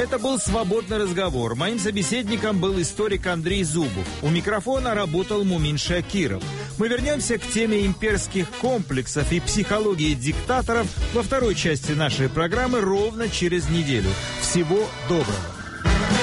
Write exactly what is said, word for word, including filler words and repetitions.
Это был «Свободный разговор». Моим собеседником был историк Андрей Зубов. У микрофона работал Мумин Шакиров. Мы вернемся к теме имперских комплексов и психологии диктаторов во второй части нашей программы ровно через неделю. Всего доброго.